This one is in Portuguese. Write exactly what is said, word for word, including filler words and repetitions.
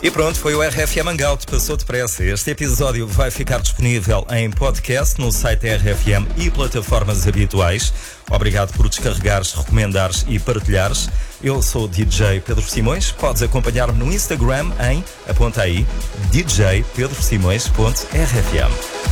E pronto, foi o R F M Hangout, passou depressa. Este episódio vai ficar disponível em podcast no site R F M e plataformas habituais. Obrigado por descarregares, recomendares e partilhares. Eu sou o D J Pedro Simões. Podes acompanhar-me no Instagram em, aponta aí, D J pedro simões ponto R F M.